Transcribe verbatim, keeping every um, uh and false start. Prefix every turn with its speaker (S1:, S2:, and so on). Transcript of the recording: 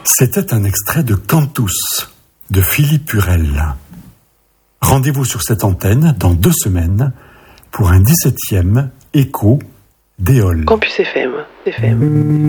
S1: C'était un extrait de Cantus de Philippe Hurel. Rendez-vous sur cette antenne dans deux semaines pour un dix-septième Écho d'Éole.
S2: Campus F M. F M.